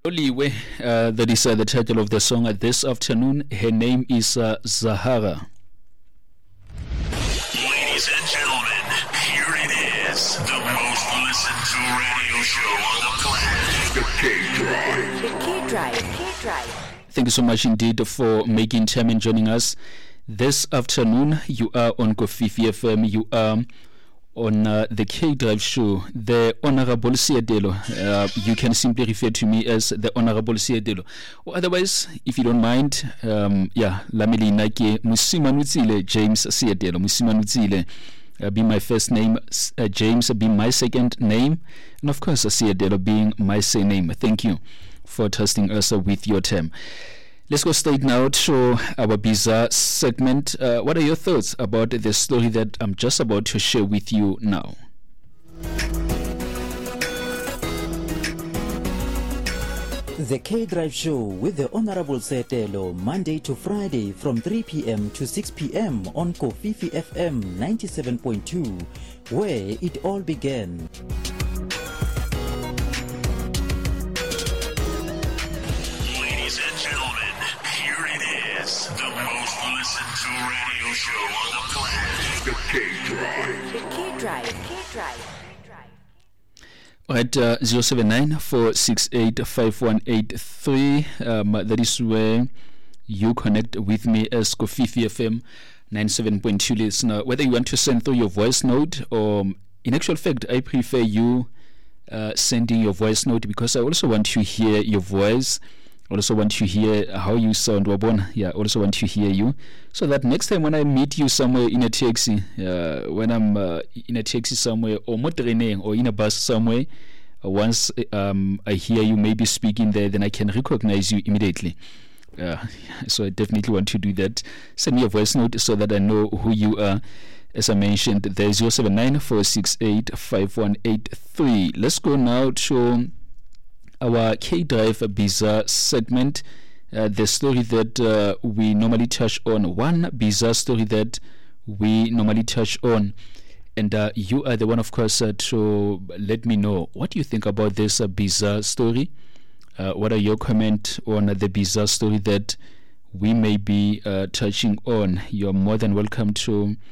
Oliwe, that is the title of the song this afternoon. Her name is Zahara. Ladies and gentlemen, here it is, the most listened to radio show on the planet. The K-Drive. The K-Drive. The K-Drive. Thank you so much indeed for making time and joining us this afternoon. You are on Kofifi FM. You are on the K-Drive show. The Honorable Siadelo. You can simply refer to me as the Honorable Siadelo. Or otherwise, if you don't mind, Lameli Nake Musimanutsile James Siadelo. Musimanutsile be my first name, James be my second name, and of course Siadelo being my surname. Thank you for trusting us with your time. Let's go straight now to our bizarre segment. What are your thoughts about the story that I'm just about to share with you now? The K-Drive Show with the Honorable Setelo, Monday to Friday from 3 p.m. to 6 p.m. on Kofifi FM 97.2, where it all began. The most listened to radio show on the planet. The K-Drive. The K-Drive. The K-Drive. All right, 079-468-5183. That is where you connect with me as Kofifi FM 97.2 listener. Whether you want to send through your voice note or, in actual fact, I prefer you sending your voice note because I also want to hear your voice. I also want to hear how you sound, Wabona. I also want to hear you, so that next time when I meet you somewhere in a taxi, when I'm in a taxi somewhere, or motorine, or in a bus somewhere, once I hear you maybe speaking there, then I can recognize you immediately. So I definitely want to do that. Send me a voice note so that I know who you are. As I mentioned, there's 079-468-5183. Let's go now to our K-Drive bizarre segment, the story that we normally touch on. One bizarre story that we normally touch on. And you are the one, of course, to let me know what you think about this bizarre story. What are your comments on the bizarre story that we may be touching on? You're more than welcome to